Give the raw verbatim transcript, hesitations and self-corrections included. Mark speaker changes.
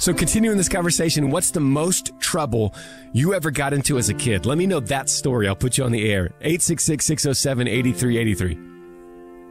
Speaker 1: So continuing this conversation, what's the most trouble you ever got into as a kid? Let me know that story. I'll put you on the air. eight six six, six oh seven, eight three eight three.